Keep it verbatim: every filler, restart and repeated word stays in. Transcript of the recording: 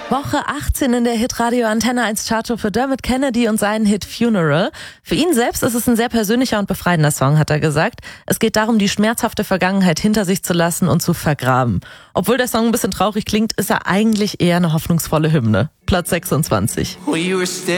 Woche achtzehn in der Hitradio Antenne eins Chartshow für Dermot Kennedy und seinen Hit Funeral. Für ihn selbst ist es ein sehr persönlicher und befreiender Song, hat er gesagt. Es geht darum, die schmerzhafte Vergangenheit hinter sich zu lassen und zu vergraben. Obwohl der Song ein bisschen traurig klingt, ist er eigentlich eher eine hoffnungsvolle Hymne. Platz sechsundzwanzig.